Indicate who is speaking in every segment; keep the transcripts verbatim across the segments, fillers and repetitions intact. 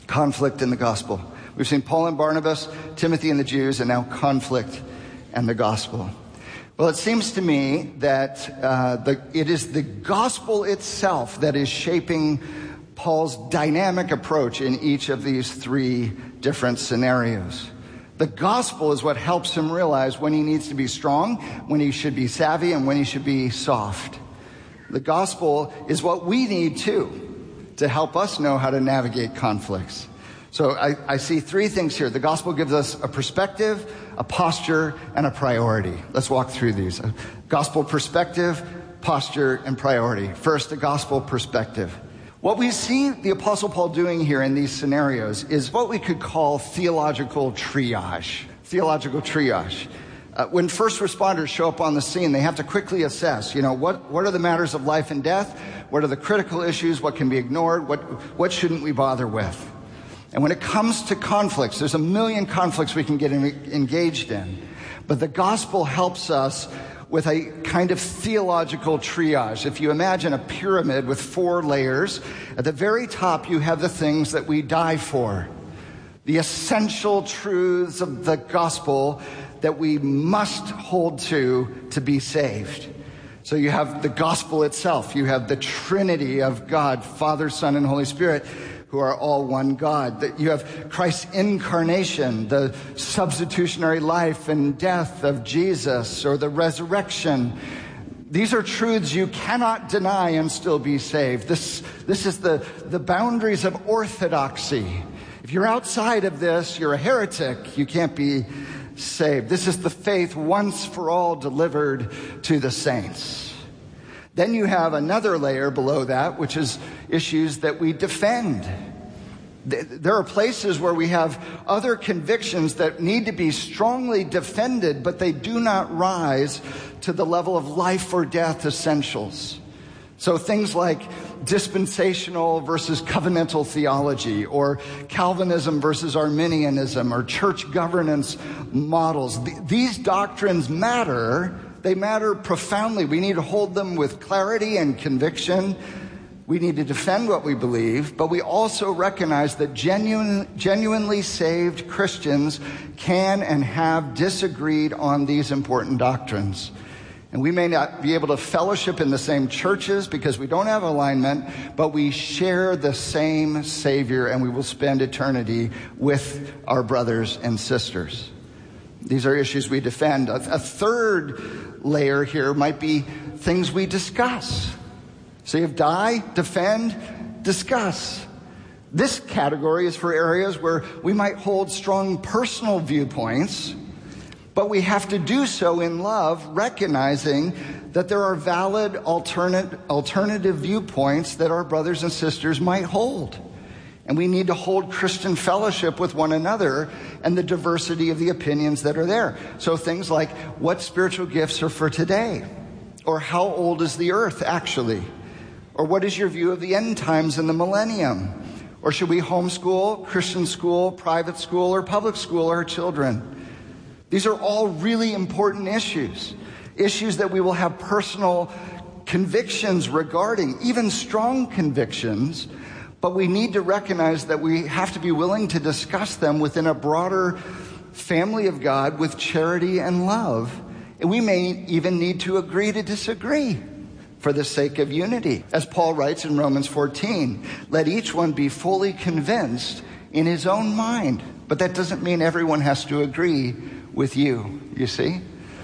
Speaker 1: Conflict in the gospel. We've seen Paul and Barnabas, Timothy and the Jews, and now conflict and the gospel. Well, it seems to me that uh, the, it is the gospel itself that is shaping Paul's dynamic approach in each of these three different scenarios. The gospel is what helps him realize when he needs to be strong, when he should be savvy, and when he should be soft. The gospel is what we need too, to help us know how to navigate conflicts. So I, I see three things here. The gospel gives us a perspective, a posture, and a priority. Let's walk through these. A gospel perspective, posture, and priority. First, a gospel perspective. What we see the Apostle Paul doing here in these scenarios is what we could call theological triage. Theological triage. Uh, when first responders show up on the scene, they have to quickly assess, you know, what, what are the matters of life and death? What are the critical issues? What can be ignored? What, what shouldn't we bother with? And when it comes to conflicts, there's a million conflicts we can get in, engaged in. But the gospel helps us with a kind of theological triage. If you imagine a pyramid with four layers, at the very top you have the things that we die for. The essential truths of the gospel that we must hold to to be saved. So you have the gospel itself. You have the Trinity of God, Father, Son, and Holy Spirit, who are all one God. That you have Christ's incarnation, the substitutionary life and death of Jesus, or the resurrection. These are truths you cannot deny and still be saved. This, this is the, the boundaries of orthodoxy. If you're outside of this, you're a heretic. You can't be saved. This is the faith once for all delivered to the saints. Then you have another layer below that, which is issues that we defend. There are places where we have other convictions that need to be strongly defended, but they do not rise to the level of life or death essentials. So things like dispensational versus covenantal theology, or Calvinism versus Arminianism, or church governance models. These doctrines matter. They matter profoundly. We need to hold them with clarity and conviction. We need to defend what we believe, but we also recognize that genuine, genuinely saved Christians can and have disagreed on these important doctrines. And we may not be able to fellowship in the same churches because we don't have alignment, but we share the same Savior, and we will spend eternity with our brothers and sisters. These are issues we defend. A, a third layer here might be things we discuss. So you have die, defend, discuss. This category is for areas where we might hold strong personal viewpoints, but we have to do so in love, recognizing that there are valid alternate, alternative viewpoints that our brothers and sisters might hold. And we need to hold Christian fellowship with one another and the diversity of the opinions that are there. So things like, what spiritual gifts are for today? Or how old is the earth actually? Or what is your view of the end times and the millennium? Or should we homeschool, Christian school, private school, or public school our children? These are all really important issues. Issues that we will have personal convictions regarding, even strong convictions. But we need to recognize that we have to be willing to discuss them within a broader family of God with charity and love. And we may even need to agree to disagree for the sake of unity. As Paul writes in Romans fourteen, let each one be fully convinced in his own mind. But that doesn't mean everyone has to agree with you, you see?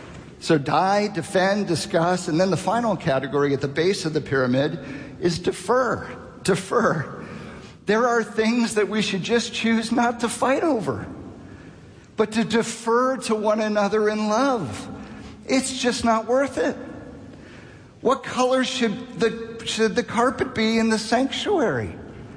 Speaker 1: So die, defend, discuss, and then the final category at the base of the pyramid is defer. Defer. There are things that we should just choose not to fight over, but to defer to one another in love. It's just not worth it. What color should the, should the carpet be in the sanctuary?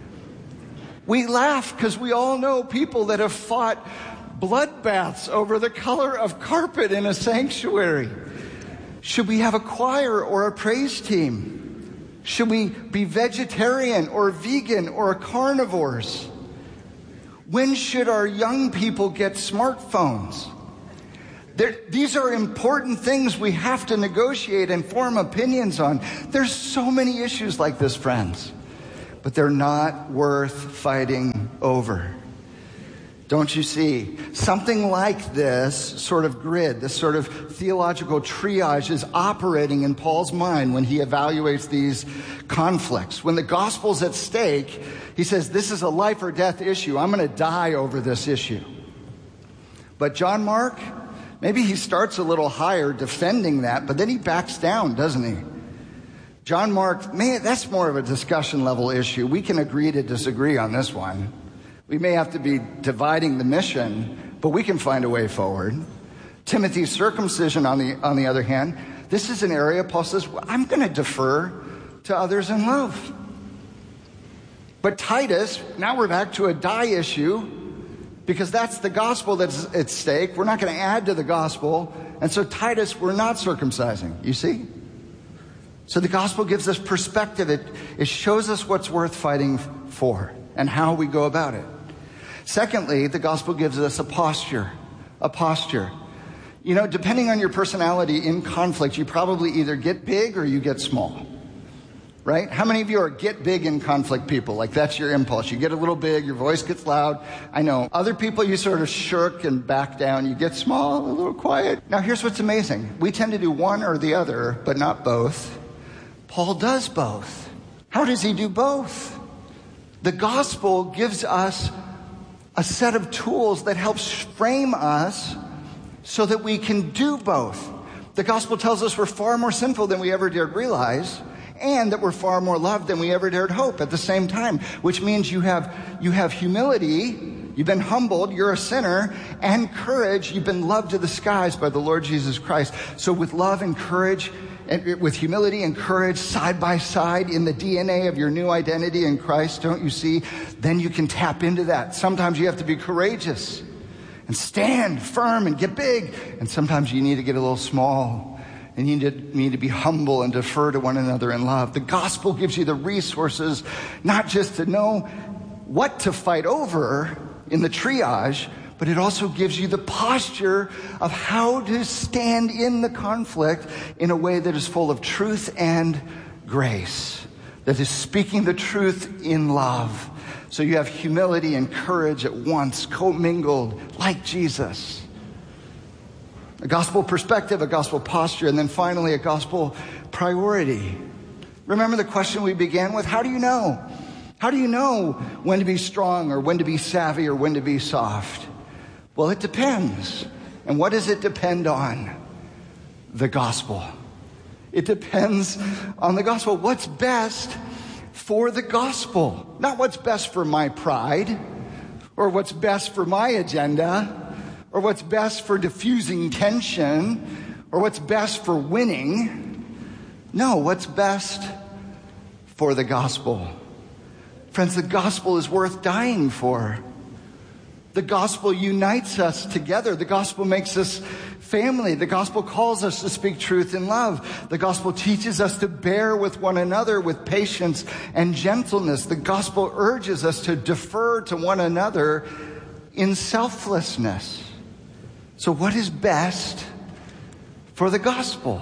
Speaker 1: We laugh because we all know people that have fought bloodbaths over the color of carpet in a sanctuary. Should we have a choir or a praise team? Should we be vegetarian or vegan or carnivores? When should our young people get smartphones? There, these are important things we have to negotiate and form opinions on. There's so many issues like this, friends. but they're not worth fighting over. Don't you see? Something like this sort of grid, this sort of theological triage is operating in Paul's mind when he evaluates these conflicts. When the gospel's at stake, he says, this is a life or death issue. I'm going to die over this issue. But John Mark, maybe he starts a little higher defending that, but then he backs down, doesn't he? John Mark, man, that's more of a discussion level issue. We can agree to disagree on this one. We may have to be dividing the mission, but we can find a way forward. Timothy's circumcision, on the on the other hand, this is an area Paul says, well, I'm going to defer to others in love. But Titus, now we're back to a die issue, because that's the gospel that's at stake. We're not going to add to the gospel. And so Titus, we're not circumcising, you see? So the gospel gives us perspective. It, it shows us what's worth fighting for and how we go about it. Secondly, the gospel gives us a posture, a posture. You know, depending on your personality in conflict, you probably either get big or you get small, right? How many of you are get big in conflict people? Like that's your impulse. You get a little big, your voice gets loud. I know. Other people, you sort of shirk and back down. You get small, a little quiet. Now, here's what's amazing. We tend to do one or the other, but not both. Paul does both. How does he do both? The gospel gives us a set of tools that helps frame us so that we can do both. The gospel tells us we're far more sinful than we ever dared realize, and that we're far more loved than we ever dared hope at the same time, which means you have, you have humility, you've been humbled, you're a sinner, and courage, you've been loved to the skies by the Lord Jesus Christ. So with love and courage, and with humility and courage side by side in the D N A of your new identity in Christ, don't you see? Then you can tap into that. Sometimes you have to be courageous and stand firm and get big. And sometimes you need to get a little small and you need to, need to be humble and defer to one another in love. The gospel gives you the resources, not just to know what to fight over in the triage, but it also gives you the posture of how to stand in the conflict in a way that is full of truth and grace, that is speaking the truth in love. So you have humility and courage at once, commingled like Jesus. A gospel perspective, a gospel posture, and then finally a gospel priority. Remember the question we began with? How do you know? How do you know when to be strong or when to be savvy or when to be soft? Well, it depends. And what does it depend on? The gospel. It depends on the gospel. What's best for the gospel? Not what's best for my pride, or what's best for my agenda, or what's best for diffusing tension, or what's best for winning. No, what's best for the gospel. Friends, the gospel is worth dying for. The gospel unites us together. The gospel makes us family. The gospel calls us to speak truth in love. The gospel teaches us to bear with one another with patience and gentleness. The gospel urges us to defer to one another in selflessness. So what is best for the gospel?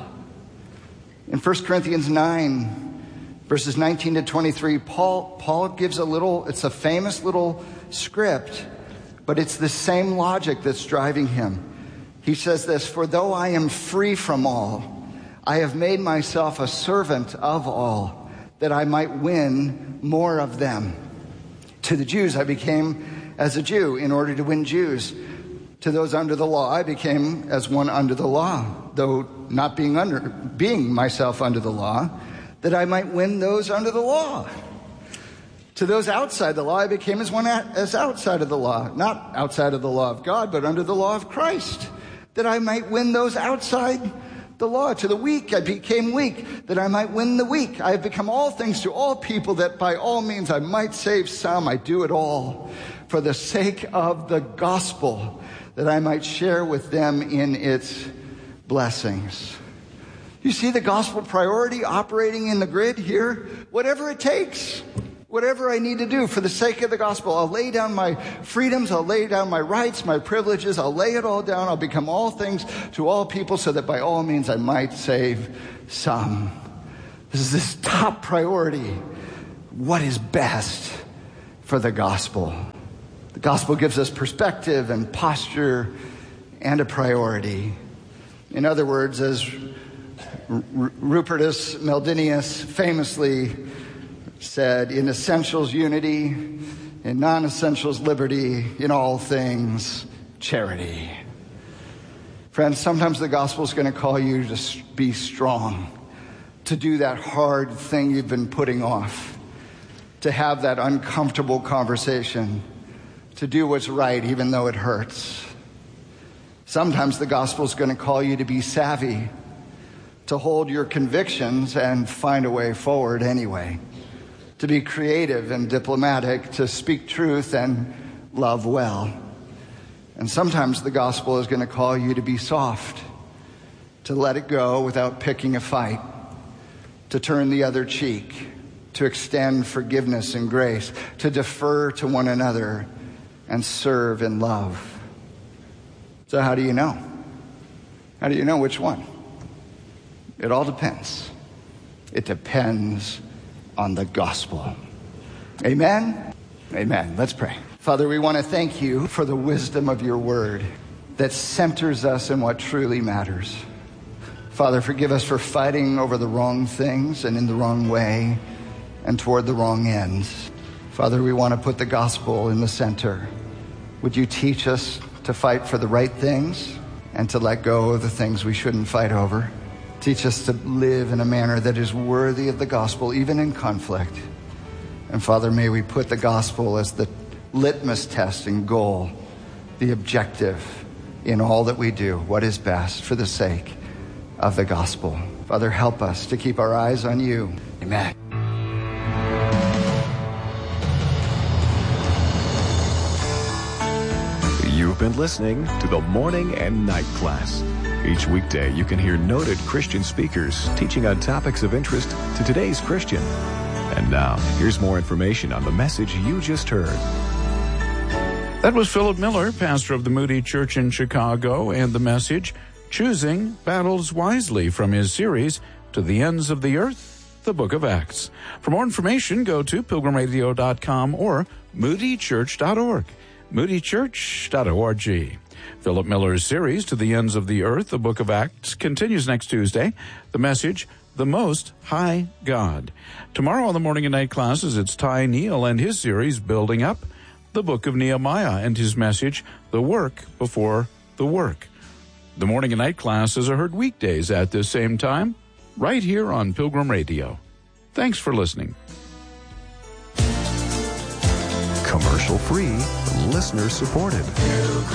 Speaker 1: In First Corinthians nine, verses nineteen to twenty-three, Paul, Paul gives a little, it's a famous little script, but it's the same logic that's driving him. He says this, "For though I am free from all, I have made myself a servant of all, that I might win more of them. To the Jews I became as a Jew in order to win Jews. To those under the law I became as one under the law, though not being under being myself under the law, that I might win those under the law. To those outside the law, I became as one as outside of the law, not outside of the law of God, but under the law of Christ, that I might win those outside the law. To the weak, I became weak, that I might win the weak. I have become all things to all people, that by all means I might save some. I do it all for the sake of the gospel, that I might share with them in its blessings." You see the gospel priority operating in the grid here? Whatever it takes. Whatever I need to do for the sake of the gospel, I'll lay down my freedoms, I'll lay down my rights, my privileges, I'll lay it all down, I'll become all things to all people so that by all means I might save some. This is this top priority what is best for the gospel. The gospel gives us perspective and posture and a priority. In other words, as R- Rupertus Meldenius famously said, in essentials unity, in non-essentials liberty, in all things charity. Friends, sometimes the gospel is going to call you to be strong, to do that hard thing you've been putting off, to have that uncomfortable conversation, to do what's right even though it hurts. Sometimes the gospel is going to call you to be savvy, to hold your convictions and find a way forward anyway, to be creative and diplomatic, to speak truth and love well. And sometimes the gospel is going to call you to be soft, to let it go without picking a fight, to turn the other cheek, to extend forgiveness and grace, to defer to one another and serve in love. So how do you know? How do you know which one? It all depends. It depends on the gospel. Amen? Amen. Let's pray. Father, we want to thank you for the wisdom of your word that centers us in what truly matters. Father, forgive us for fighting over the wrong things and in the wrong way and toward the wrong ends. Father, we want to put the gospel in the center. Would you teach us to fight for the right things and to let go of the things we shouldn't fight over? Teach us to live in a manner that is worthy of the gospel, even in conflict. And Father, may we put the gospel as the litmus test and goal, the objective in all that we do, what is best for the sake of the gospel. Father, help us to keep our eyes on you. Amen.
Speaker 2: You've been listening to the Morning and Night Class. Each weekday, you can hear noted Christian speakers teaching on topics of interest to today's Christian. And now, here's more information on the message you just heard.
Speaker 3: That was Philip Miller, pastor of the Moody Church in Chicago, and the message, Choosing Battles Wisely, from his series, To the Ends of the Earth, the Book of Acts. For more information, go to pilgrim radio dot com or moody church dot org. moody church dot org. Philip Miller's series, To the Ends of the Earth, the Book of Acts, continues next Tuesday. The message, The Most High God. Tomorrow on the Morning and Night Classes, it's Ty Neal and his series, Building Up, the Book of Nehemiah, and his message, The Work Before the Work. The Morning and Night Classes are heard weekdays at this same time, right here on Pilgrim Radio. Thanks for listening.
Speaker 2: Commercial free, listener supported.